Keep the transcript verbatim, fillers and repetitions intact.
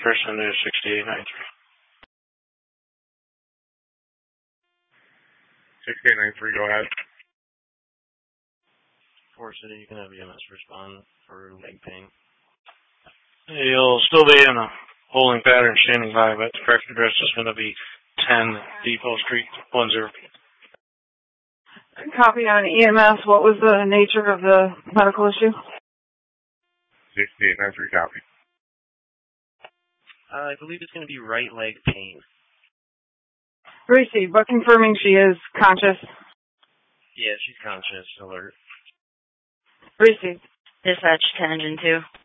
person is sixty-eight ninety-three. sixty-eight ninety-three, go ahead. Forest City, you can have E M S respond for leg pain. You'll still be in a holding pattern standing by, but the correct address is going to be ten Depot Street, one zero. Copy on E M S. What was the nature of the medical issue? sixty-eight ninety-three, copy. Uh, I believe it's going to be right leg pain. Received, but confirming she is conscious. Yeah, she's conscious, alert. Received. Dispatch to engine two.